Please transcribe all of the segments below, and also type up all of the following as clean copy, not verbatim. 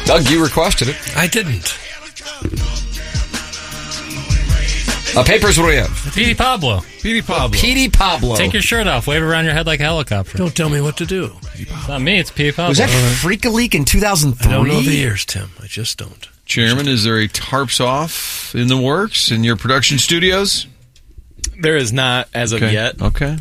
Doug, you requested it. I didn't. Papers, what do we have? Petey Pablo. Petey Pablo. Take your shirt off. Wave around your head like a helicopter. Don't tell me what to do. It's not me. It's Petey Pablo. Was that Freak a Leak in 2003? I don't know the years, Tim. I just don't. Chairman, is there a tarps off in the works in your production studios? There is not as of yet. Okay.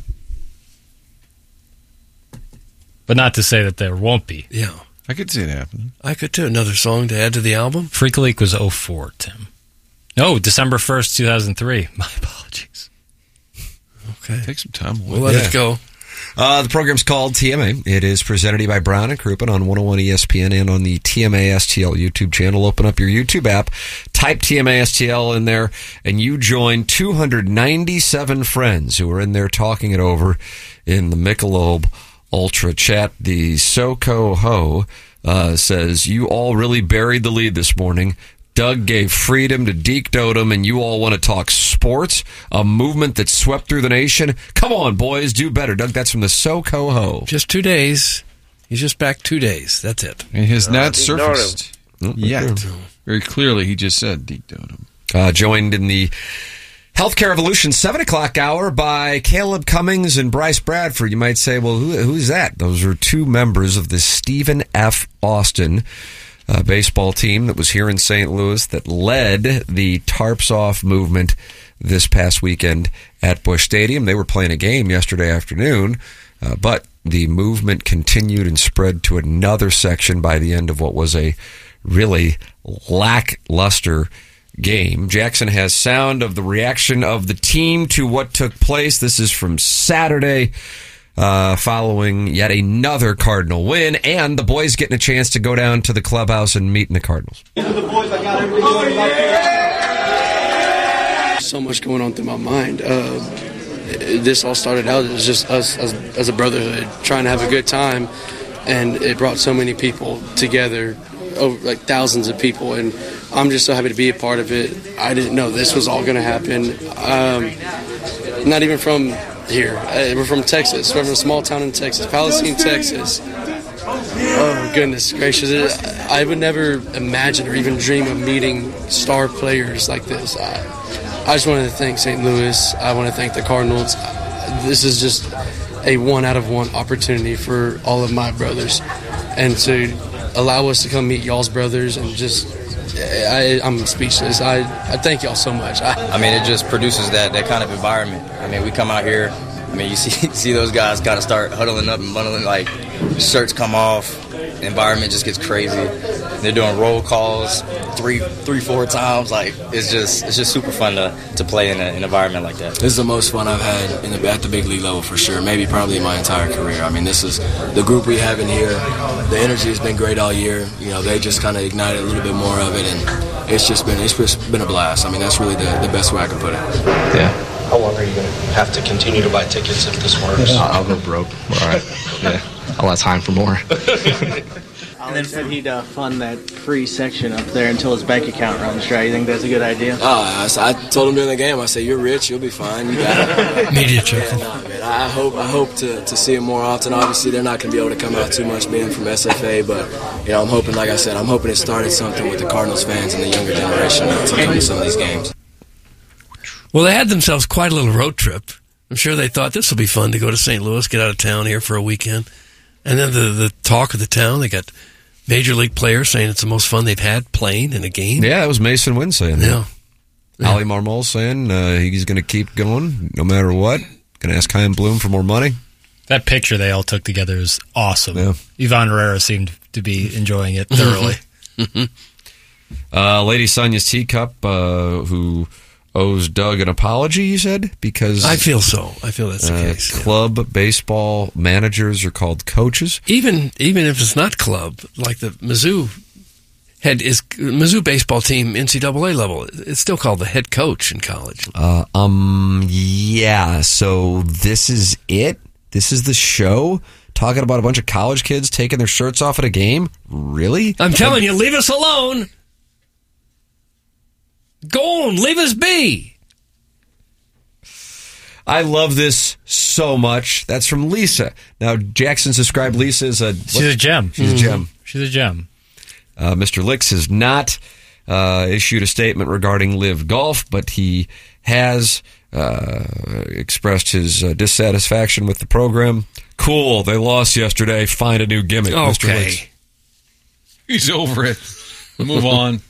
But not to say that there won't be. Yeah. I could see it happening. I could too. Another song to add to the album? Freak a Leak was 04, Tim. No, December 1st, 2003. My apologies. Okay. Take some time away. We'll let it go. The program's called TMA. It is presented to you by Brown and Crouppen on 101 ESPN and on the TMA STL YouTube channel. Open up your YouTube app, type TMA STL in there, and you join 297 friends who are in there talking it over in the Michelob Ultra chat. The SoCo Ho says, you all really buried the lead this morning. Doug gave freedom to Deke Dotem, and you all want to talk sports, a movement that swept through the nation. Come on, boys, do better. Doug, that's from the SoCo Ho. Just 2 days. He's just back 2 days. That's it. It has not surfaced yet. There. Very clearly, he just said Deke Dotem. Joined in the Healthcare Evolution 7 o'clock hour by Caleb Cummings and Bryce Bradford. You might say, well, who's that? Those are two members of the Stephen F. Austin baseball team that was here in St. Louis that led the Tarps Off movement this past weekend at Busch Stadium. They were playing a game yesterday afternoon, but the movement continued and spread to another section by the end of what was a really lackluster game. Jackson has sound of the reaction of the team to what took place. This is from Saturday, following yet another Cardinal win, and the boys getting a chance to go down to the clubhouse and meet the Cardinals. So much going on through my mind. This all started out as just us as a brotherhood trying to have a good time, and it brought so many people together, over like thousands of people, and I'm just so happy to be a part of it. I didn't know this was all going to happen. Not even from here. We're from Texas. We're from a small town in Texas, Palestine, Texas. Oh, goodness gracious. I would never imagine or even dream of meeting star players like this. I just wanted to thank St. Louis. I want to thank the Cardinals. This is just a 1 out of 1 opportunity for all of my brothers. And to allow us to come meet y'all's brothers and just... I'm speechless. I thank y'all so much. I mean, it just produces that kind of environment. I mean, we come out here. I mean, you see those guys kind of start huddling up and bundling, like shirts come off. The environment just gets crazy. They're doing roll calls 3-4 times. Like it's just super fun to play in an environment like that. This is the most fun I've had at the big league level for sure. Maybe probably my entire career. I mean, this is the group we have in here. The energy has been great all year. You know, they just kind of ignited a little bit more of it, and it's just been a blast. I mean, that's really the best way I can put it. Yeah. How long are you going to have to continue to buy tickets if this works? I'll go broke. All right. Yeah. I'll have time for more. And then said he'd fund that free section up there until his bank account runs dry. You think that's a good idea? I told him during the game, I said, you're rich, you'll be fine. You got it. Media chuckle. Man, I hope to see him more often. Obviously, they're not going to be able to come out too much being from SFA, but I'm hoping, like I said, it started something with the Cardinals fans and the younger generation to come to some of these games. Well, they had themselves quite a little road trip. I'm sure they thought this will be fun to go to St. Louis, get out of town here for a weekend. And then the talk of the town, they got major league players saying it's the most fun they've had playing in a game. Yeah, that was Mason Wynn saying that. Yeah. Ali Marmol saying he's going to keep going no matter what. Going to ask Chaim Bloom for more money. That picture they all took together is awesome. Yeah. Ivan Herrera seemed to be enjoying it thoroughly. Lady Sonia's Teacup, who owes Doug an apology, you said? Because I feel so. I feel that's the case. Club baseball managers are called coaches. Even if it's not club, like the Mizzou baseball team, NCAA level, it's still called the head coach in college. Yeah, so this is it? This is the show? Talking about a bunch of college kids taking their shirts off at a game? Really? I'm telling you, leave us alone. Go on, leave us be. I love this so much. That's from Lisa. Now, Jackson described Lisa as She's a gem. She's a gem. She's a gem. Mr. Licks has not issued a statement regarding Live Golf, but he has expressed his dissatisfaction with the program. Cool, they lost yesterday. Find a new gimmick, Mr. Licks. He's over it. Move on.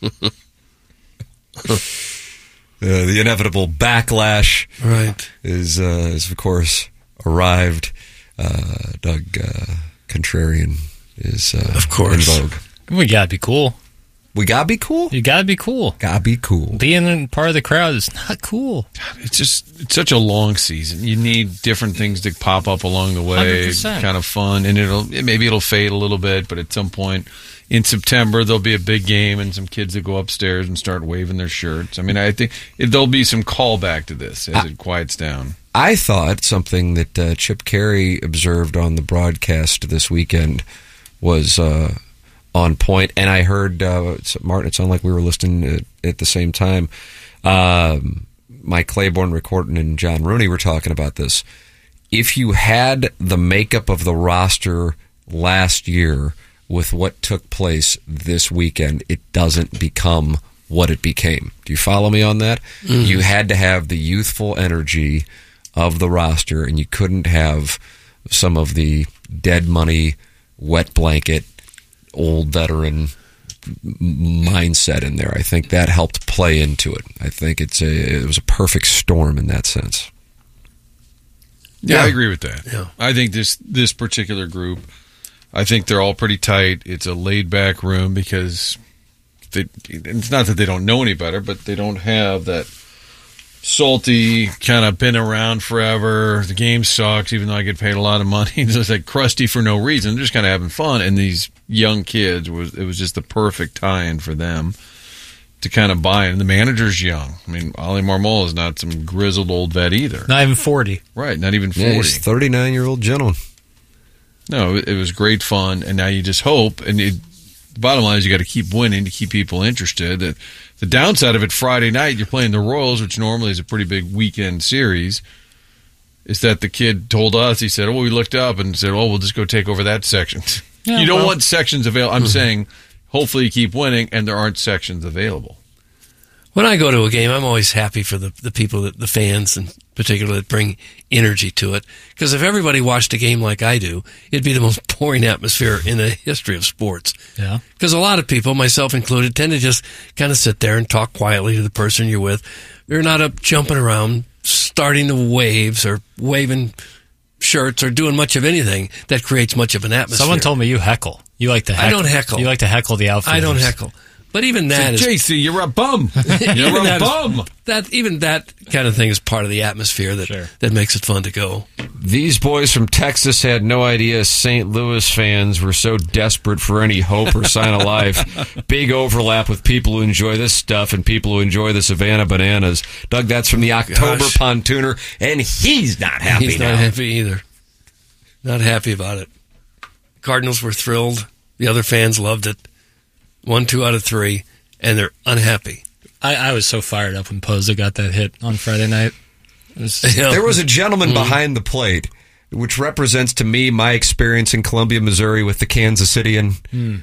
The inevitable backlash is of course arrived. Doug Contrarian is of course in vogue. We gotta be cool. We gotta be cool? You gotta be cool. Gotta be cool. Being in part of the crowd is not cool. It's such a long season. You need different things to pop up along the way. 100%. Kind of fun. And maybe it'll fade a little bit, but at some point in September there'll be a big game and some kids that go upstairs and start waving their shirts. I mean, I think there'll be some callback to this as it quiets down. I thought something that Chip Carey observed on the broadcast this weekend was on point, and I heard Martin. It sounded like we were listening at the same time. Mike Claiborne, Recording, and John Rooney were talking about this. If you had the makeup of the roster last year with what took place this weekend, it doesn't become what it became. Do you follow me on that? Mm-hmm. You had to have the youthful energy of the roster, and you couldn't have some of the dead money, wet blanket, old veteran mindset in there. I think that helped play into it. I think it was a perfect storm in that sense. Yeah, I agree with that. Yeah. I think this particular group, I think they're all pretty tight. It's a laid-back room because it's not that they don't know any better, but they don't have that salty, kind of been around forever, the game sucks, even though I get paid a lot of money. It's just like crusty for no reason. They're just kind of having fun. And these young kids, it was just the perfect tie-in for them to kind of buy in. And the manager's young. I mean, Ollie Marmol is not some grizzled old vet either. Not even 40. Right, not even 40. Yeah, he's a 39-year-old gentleman. No, it was great fun, and now you just hope, and the bottom line is you got to keep winning to keep people interested. The downside of it, Friday night, you're playing the Royals, which normally is a pretty big weekend series, is that the kid told us, he said, we looked up and said, we'll just go take over that section. Yeah, you don't want sections available. I'm saying hopefully you keep winning, and there aren't sections available. When I go to a game, I'm always happy for the people, the fans in particular, that bring energy to it. Because if everybody watched a game like I do, it'd be the most boring atmosphere in the history of sports. Yeah. Because a lot of people, myself included, tend to just kind of sit there and talk quietly to the person you're with. You're not up jumping around, starting the waves or waving shirts or doing much of anything that creates much of an atmosphere. Someone told me you heckle. You like to heckle. I don't heckle. You like to heckle the outfielders. I don't heckle. But even that is... JC, you're a bum. You're a bum. Even that kind of thing is part of the atmosphere that makes it fun to go. These boys from Texas had no idea St. Louis fans were so desperate for any hope or sign of life. Big overlap with people who enjoy this stuff and people who enjoy the Savannah Bananas. Doug, that's from the October Pontooner, and he's not happy He's now. not happy either. Not happy about it. Cardinals were thrilled. The other fans loved it. 1, 2 out of 3, and they're unhappy. I was so fired up when Poza got that hit on Friday night. There was a gentleman behind the plate, which represents to me my experience in Columbia, Missouri with the Kansas City. And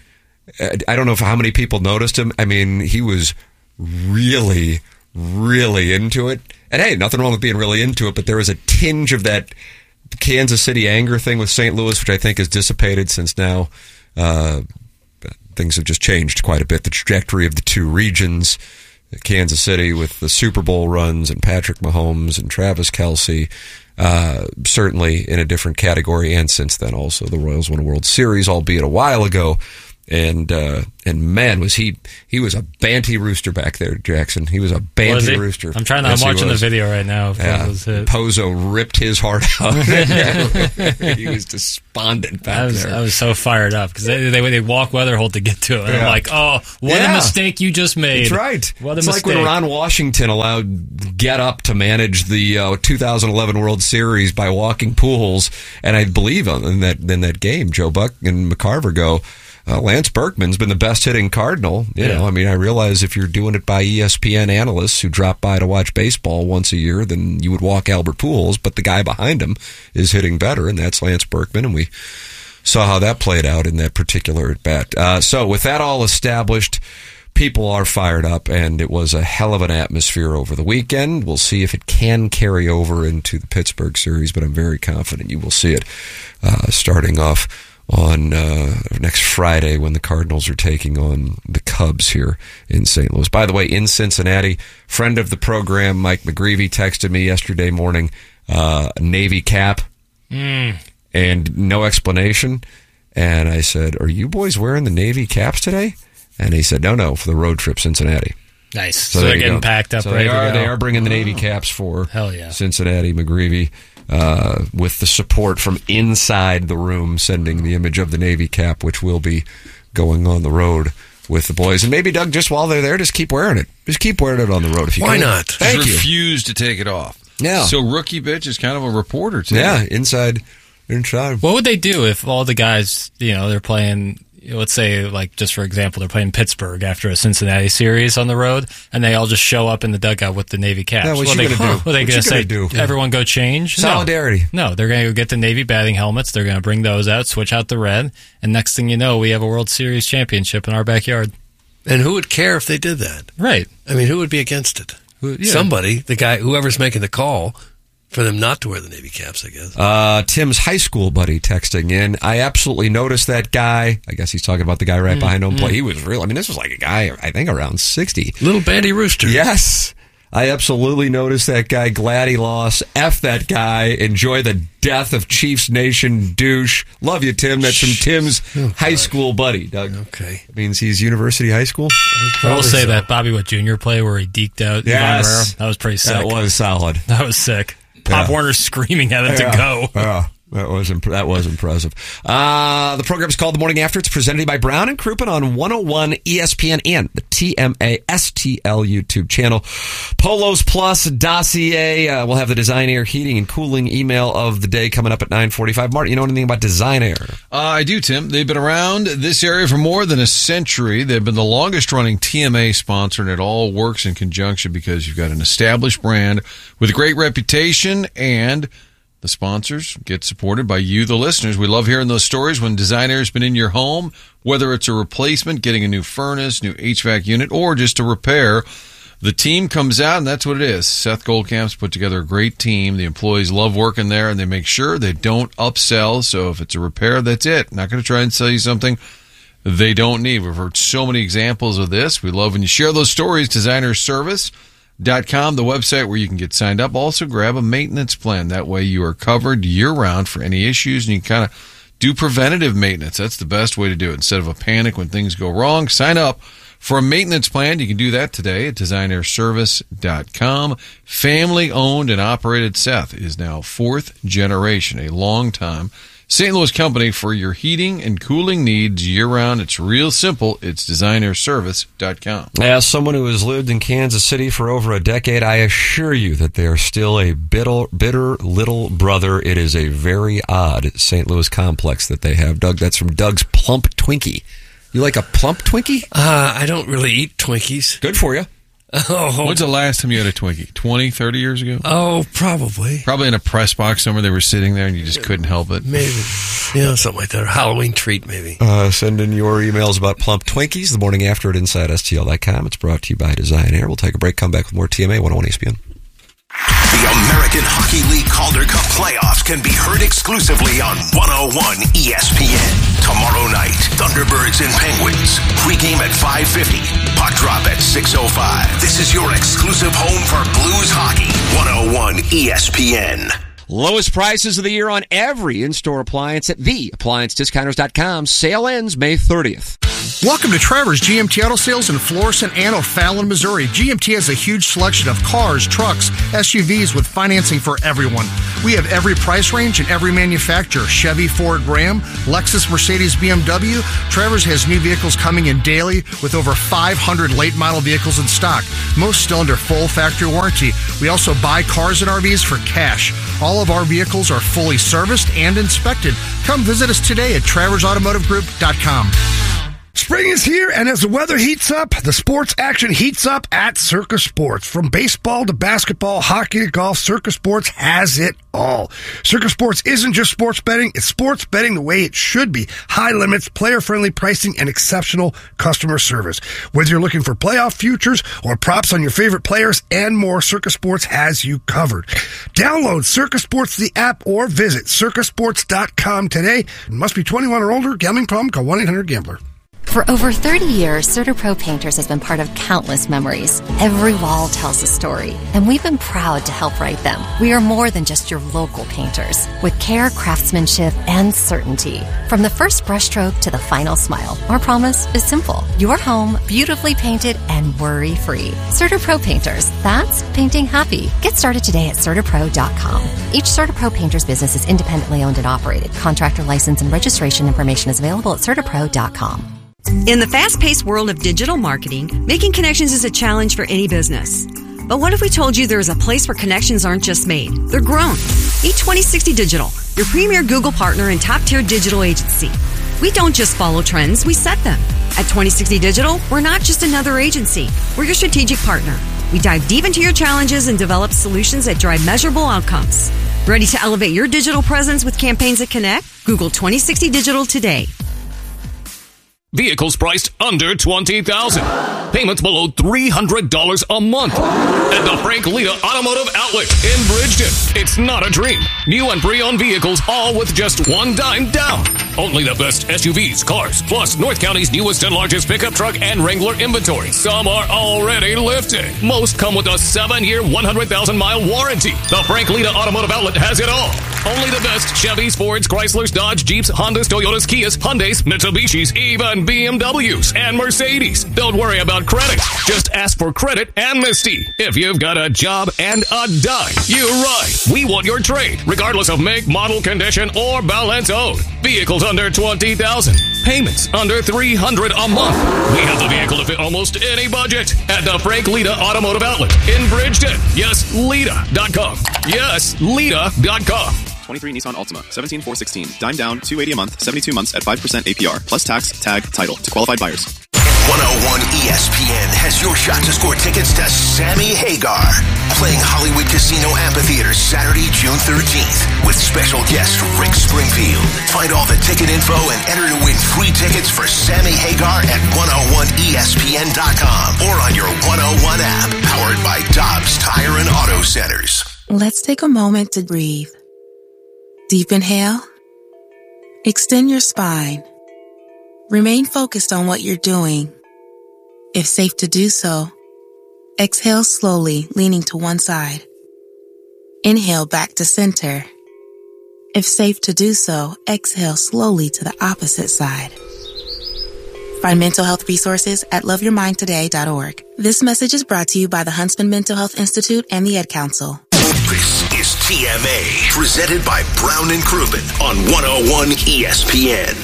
I don't know how many people noticed him. I mean, he was really, really into it. And hey, nothing wrong with being really into it, but there was a tinge of that Kansas City anger thing with St. Louis, which I think has dissipated since now. Things have just changed quite a bit. The trajectory of the two regions, Kansas City with the Super Bowl runs and Patrick Mahomes and Travis Kelce, certainly in a different category. And since then, also the Royals won a World Series, albeit a while ago. And man, was he was a banty rooster back there, Jackson. He was a banty rooster. I'm watching the video right now. Pozo ripped his heart out. He was despondent back there. I was so fired up because they walk Weatherholt to get to it. And I'm like, what a mistake you just made. That's right. What a it's mistake. Like when Ron Washington allowed Get Up to manage the 2011 World Series by walking Pujols, and I believe in that game, Joe Buck and McCarver go, Lance Berkman's been the best hitting Cardinal. You know, I mean, I realize if you're doing it by ESPN analysts who drop by to watch baseball once a year, then you would walk Albert Pujols, but the guy behind him is hitting better, and that's Lance Berkman, and we saw how that played out in that particular at bat. So with that all established, people are fired up, and it was a hell of an atmosphere over the weekend. We'll see if it can carry over into the Pittsburgh series, but I'm very confident you will see it starting off on next Friday when the Cardinals are taking on the Cubs here in St. Louis. By the way, in Cincinnati, friend of the program, Mike McGreevy, texted me yesterday morning, Navy cap, and no explanation. And I said, are you boys wearing the Navy caps today? And he said, no, for the road trip, Cincinnati. Nice. So they're getting packed up, so ready to go. They are bringing the Navy caps for Hell yeah. Cincinnati. McGreevy, with the support from inside the room, sending the image of the Navy cap, which will be going on the road with the boys. And maybe, Doug, just while they're there, just keep wearing it. Just keep wearing it on the road if you can. Why not? Thank you. Refuse to take it off. Yeah. So Rookie Bitch is kind of a reporter, too. Yeah, inside. What would they do if all the guys, they're playing, let's say, like, just for example, they're playing Pittsburgh after a Cincinnati series on the road, and they all just show up in the dugout with the Navy caps? Yeah, what are they going to do? What are they going to say? Everyone go change? Solidarity. No, they're going to go get the Navy batting helmets. They're going to bring those out, switch out the red, and next thing you know, we have a World Series championship in our backyard. And who would care if they did that? Right. I mean, who would be against it? Somebody, the guy, whoever's making the call for them not to wear the Navy caps, I guess. Tim's high school buddy texting in. I absolutely noticed that guy. I guess he's talking about the guy right behind home plate. He was real. I mean, this was like a guy, I think, around 60. Little bandy rooster. Yes. I absolutely noticed that guy. Glad he lost. F that guy. Enjoy the death of Chiefs Nation douche. Love you, Tim. That's from Tim's high school buddy, Doug. Okay. That means he's university high school? I will say that Bobby Witt Jr. play where he deked out Ivan Rivera. That was pretty sick. That was solid. That was sick. Pop Warner screaming at him to go. Yeah. That was impressive. The program is called The Morning After. It's presented by Brown and Crouppen on 101 ESPN and the TMA STL YouTube channel. Polos Plus Dossier. We'll have the Design Air heating and cooling email of the day coming up at 9:45. Martin, you know anything about Design Air? I do, Tim. They've been around this area for more than a century. They've been the longest running TMA sponsor, and it all works in conjunction because you've got an established brand with a great reputation, and the sponsors get supported by you, the listeners. We love hearing those stories when Design Air has been in your home, whether it's a replacement, getting a new furnace, new HVAC unit, or just a repair. The team comes out, and that's what it is. Seth Goldcamp's put together a great team. The employees love working there, and they make sure they don't upsell. So if it's a repair, that's it. Not going to try and sell you something they don't need. We've heard so many examples of this. We love when you share those stories. DesignerService.com, the website where you can get signed up. Also grab a maintenance plan. That way you are covered year-round for any issues, and you can kind of do preventative maintenance. That's the best way to do it. Instead of a panic when things go wrong, sign up for a maintenance plan. You can do that today at DesignerService.com. Family-owned and operated. Seth is now fourth generation, a long time St. Louis company for your heating and cooling needs year-round. It's real simple. It's DesignerService.com. As someone who has lived in Kansas City for over a decade, I assure you that they are still a bitter little brother. It is a very odd St. Louis complex that they have. Doug, that's from Doug's Plump Twinkie. You like a plump Twinkie? I don't really eat Twinkies. Good for you. Oh. When's the last time you had a Twinkie? 20, 30 years ago? Oh, probably. Probably in a press box somewhere. They were sitting there and you just couldn't help it. Maybe. Yeah, something like that. Or Halloween treat, maybe. Send in your emails about plump Twinkies the morning after at InsideSTL.com. It's brought to you by Design Air. We'll take a break, come back with more TMA 101 ESPN. The American Hockey League Calder Cup playoffs can be heard exclusively on 101 ESPN. Tomorrow night, Thunderbirds and Penguins. Pregame at 5:50. Puck drop at 6:05. This is your exclusive home for Blues hockey. 101 ESPN. Lowest prices of the year on every in-store appliance at theappliancediscounters.com. Sale ends May 30th. Welcome to Trevor's GMT Auto Sales in Florissant and O'Fallon, Missouri. GMT has a huge selection of cars, trucks, SUVs with financing for everyone. We have every price range and every manufacturer. Chevy, Ford, Ram, Lexus, Mercedes, BMW. Trevor's has new vehicles coming in daily with over 500 late model vehicles in stock. Most still under full factory warranty. We also buy cars and RVs for cash. All of our vehicles are fully serviced and inspected. Come visit us today at TrevorsAutomotiveGroup.com. Spring is here, and as the weather heats up, the sports action heats up at Circus Sports. From baseball to basketball, hockey to golf, Circus Sports has it all. Circus Sports isn't just sports betting, it's sports betting the way it should be. High limits, player-friendly pricing, and exceptional customer service. Whether you're looking for playoff futures or props on your favorite players and more, Circus Sports has you covered. Download Circus Sports, the app, or visit circusports.com today. It must be 21 or older. Gambling problem? Call 1-800-GAMBLER. For over 30 years, CertaPro Painters has been part of countless memories. Every wall tells a story, and we've been proud to help write them. We are more than just your local painters, with care, craftsmanship, and certainty. From the first brushstroke to the final smile, our promise is simple. Your home, beautifully painted and worry-free. CertaPro Painters, that's painting happy. Get started today at CertaPro.com. Each CertaPro Painters business is independently owned and operated. Contractor license and registration information is available at CertaPro.com. In the fast-paced world of digital marketing, making connections is a challenge for any business. But what if we told you there is a place where connections aren't just made, they're grown? Meet 2060 Digital, your premier Google partner and top-tier digital agency. We don't just follow trends, we set them. At 2060 Digital, we're not just another agency, we're your strategic partner. We dive deep into your challenges and develop solutions that drive measurable outcomes. Ready to elevate your digital presence with campaigns that connect? Google 2060 Digital today. Vehicles priced under $20,000. Payments below $300 a month. At the Frank Lita Automotive Outlet in Bridgeton. It's not a dream. New and pre-owned vehicles, all with just one dime down. Only the best SUVs, cars, plus North County's newest and largest pickup truck and Wrangler inventory. Some are already lifted. Most come with a 7-year, 100,000-mile warranty. The Frank Lita Automotive Outlet has it all. Only the best Chevys, Fords, Chryslers, Dodge, Jeeps, Hondas, Toyotas, Kias, Hyundais, Mitsubishis, even BMWs and Mercedes. Don't worry about credit. Just ask for credit amnesty. If you've got a job and a dime, you're right. We want your trade, regardless of make, model, condition, or balance owed. Vehicles under $20,000. Payments under $300 a month. We have the vehicle to fit almost any budget at the Frank Lita Automotive Outlet in Bridgeton. Yes, Lita.com. Yes, Lita.com. 23 Nissan Altima, 17,416. Dime down, $280 a month, 72 months at 5% APR, plus tax, tag, title to qualified buyers. 101 ESPN has your shot to score tickets to Sammy Hagar, playing Hollywood Casino Amphitheater Saturday, June 13th, with special guest Rick Springfield. Find all the ticket info and enter to win free tickets for Sammy Hagar at 101ESPN.com or on your 101 app, powered by Dobbs Tire and Auto Centers. Let's take a moment to breathe. Deep inhale. Extend your spine. Remain focused on what you're doing. If safe to do so, exhale slowly, leaning to one side. Inhale back to center. If safe to do so, exhale slowly to the opposite side. Find mental health resources at loveyourmindtoday.org. This message is brought to you by the Huntsman Mental Health Institute and the Ed Council. This is TMA, presented by Brown and Crouppen on 101 ESPN.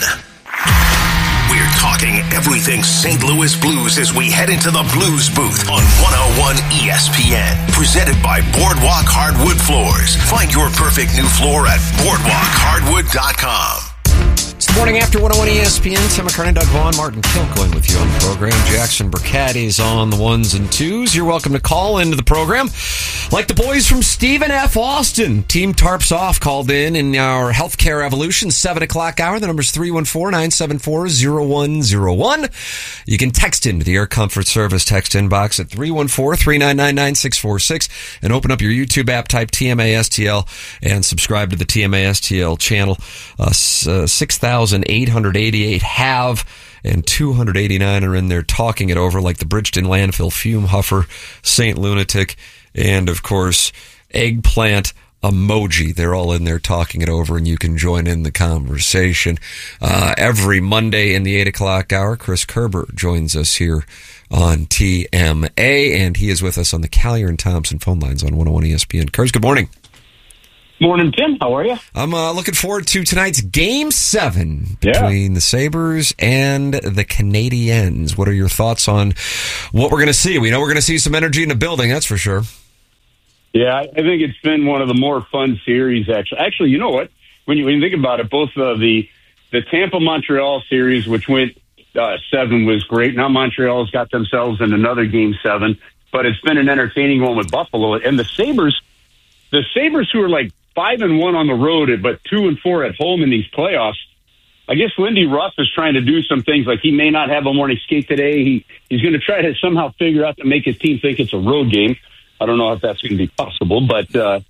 We're talking everything St. Louis Blues as we head into the Blues booth on 101 ESPN. Presented by Boardwalk Hardwood Floors. Find your perfect new floor at boardwalkhardwood.com. It's the morning after 101 ESPN. Tim McCartney, Doug Vaughn, Martin Kilcoyne with you on the program. Jackson Burkatty's on the ones and twos. You're welcome to call into the program. Like the boys from Stephen F. Austin. Team Tarps Off called in our Healthcare Evolution 7 o'clock hour. The number's 314-974-0101. You can text into the Air Comfort Service text inbox at 314-399-9646 and open up your YouTube app, type TMASTL, and subscribe to the TMASTL channel. 6,888 have, and 289 are in there talking it over, like the Bridgeton Landfill Fume Huffer, St. Lunatic, and, of course, Eggplant Emoji. They're all in there talking it over, and you can join in the conversation. Every Monday in the 8 o'clock hour, Chris Kerber joins us here on TMA, and he is with us on the Collier and Thompson phone lines on 101 ESPN. Kurs, good morning. Morning, Tim. How are you? I'm looking forward to tonight's Game 7 between the Sabres and the Canadiens. What are your thoughts on what we're going to see? We know we're going to see some energy in the building, that's for sure. Yeah, I think it's been one of the more fun series, actually. Actually, you know what? When you think about it, both the Tampa-Montreal series, which went 7 was great. Now Montreal's got themselves in another Game 7, but it's been an entertaining one with Buffalo. And the Sabres who are like 5-1 on the road, but 2-4 at home in these playoffs. I guess Lindy Ruff is trying to do some things, like he may not have a morning skate today. He's going to try to somehow figure out to make his team think it's a road game. I don't know if that's going to be possible, but the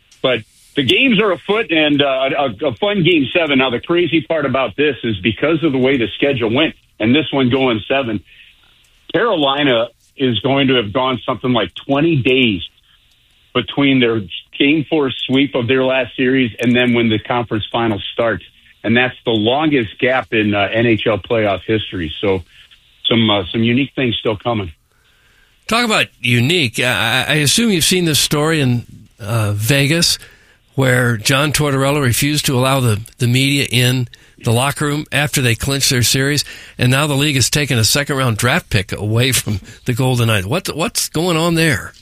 games are afoot, and a fun Game 7. Now, the crazy part about this is because of the way the schedule went, and this one going 7, Carolina is going to have gone something like 20 days between their Game 4 sweep of their last series and then when the conference finals starts. And that's the longest gap in NHL playoff history. So some unique things still coming. Talk about unique. I assume you've seen this story in Vegas where John Tortorella refused to allow the media in the locker room after they clinched their series, and now the league has taken a second-round draft pick away from the Golden Knights. What's going on there?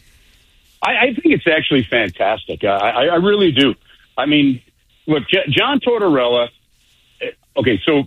I think it's actually fantastic. I really do. I mean, look, John Tortorella. Okay, so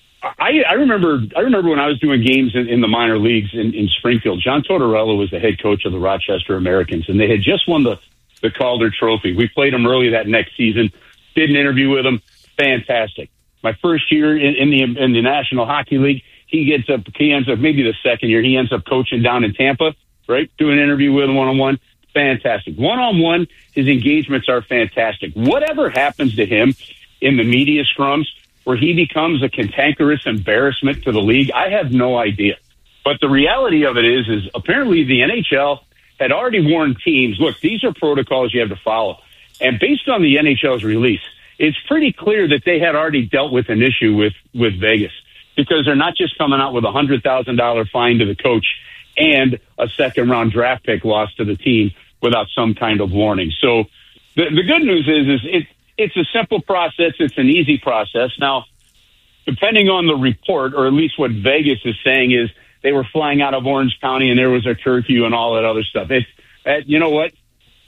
I remember when I was doing games in the minor leagues in Springfield. John Tortorella was the head coach of the Rochester Americans, and they had just won the Calder Trophy. We played them early that next season. Did an interview with them. Fantastic. My first year in the National Hockey League, he ends up maybe the second year he ends up coaching down in Tampa. Right, doing an interview with him one-on-one. Fantastic. One-on-one, his engagements are fantastic. Whatever happens to him in the media scrums, where he becomes a cantankerous embarrassment to the league, I have no idea. But the reality of it is apparently the NHL had already warned teams, look, these are protocols you have to follow. And based on the NHL's release, it's pretty clear that they had already dealt with an issue with Vegas, because they're not just coming out with a $100,000 fine to the coach and a second-round draft pick loss to the team without some kind of warning. So the good news is it's a simple process. It's an easy process. Now, depending on the report, or at least what Vegas is saying, is they were flying out of Orange County and there was a curfew and all that other stuff. You know what?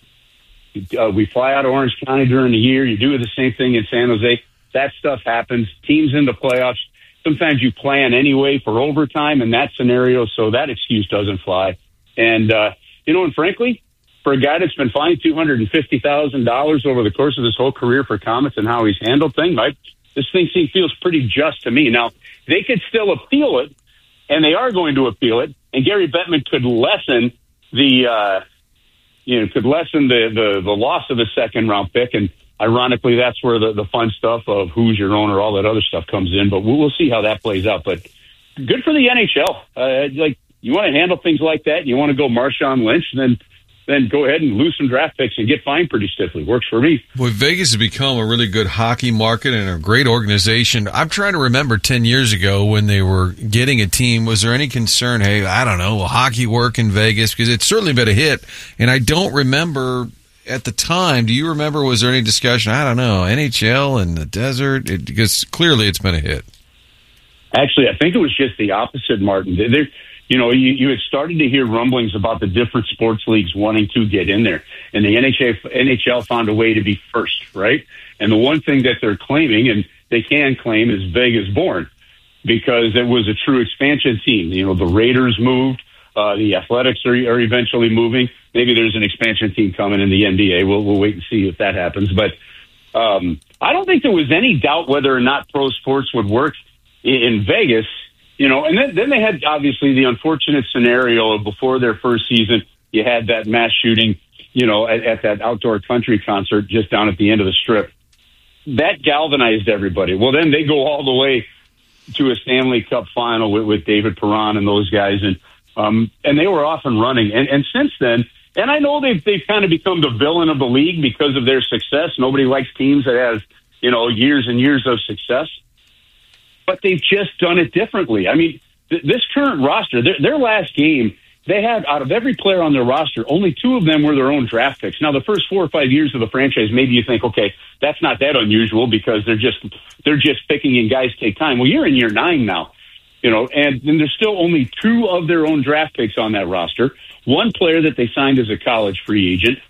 We fly out of Orange County during the year. You do the same thing in San Jose. That stuff happens. Teams in the playoffs. Sometimes you plan anyway for overtime in that scenario, so that excuse doesn't fly. And, and frankly, for a guy that's been fined $250,000 over the course of his whole career for comments and how he's handled things, this thing feels pretty just to me. Now, they could still appeal it, and they are going to appeal it, and Gary Bettman could lessen the loss of a second-round pick, and ironically, that's where the fun stuff of who's your owner, all that other stuff comes in, but we'll see how that plays out. But good for the NHL. You want to handle things like that, you want to go Marshawn Lynch, then go ahead and lose some draft picks and get fined pretty stiffly. Works for me. Well, Vegas has become a really good hockey market and a great organization. I'm trying to remember 10 years ago when they were getting a team, was there any concern, hey, I don't know, will hockey work in Vegas? Because it's certainly been a hit, and I don't remember at the time, do you remember, was there any discussion, I don't know, NHL and the desert? Because clearly it's been a hit. Actually, I think it was just the opposite, Martin. You had started to hear rumblings about the different sports leagues wanting to get in there, and the NHL found a way to be first, right? And the one thing that they're claiming, and they can claim, is Vegas born, because it was a true expansion team. The Raiders moved, the Athletics are eventually moving. Maybe there's an expansion team coming in the NBA. We'll wait and see if that happens. But I don't think there was any doubt whether or not pro sports would work in Vegas. And then they had, obviously, the unfortunate scenario of before their first season, you had that mass shooting, at that outdoor country concert just down at the end of the Strip. That galvanized everybody. Well, then they go all the way to a Stanley Cup final with David Perron and those guys, and they were off and running. And since then, and I know they've kind of become the villain of the league because of their success. Nobody likes teams that have, years and years of success. But they've just done it differently. I mean, this current roster, their last game, they had, out of every player on their roster, only 2 of them were their own draft picks. Now, the first 4 or 5 years of the franchise, maybe you think, okay, that's not that unusual because they're just picking and guys take time. Well, you're in year 9 now, and there's still only 2 of their own draft picks on that roster. 1 player that they signed as a college free agent,